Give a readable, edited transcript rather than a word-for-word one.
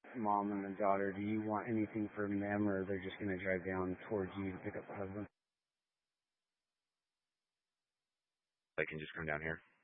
mom and the daughter. Do you want anything from them, or they're just going to drive down towards you to pick up the husband? They can just come down here.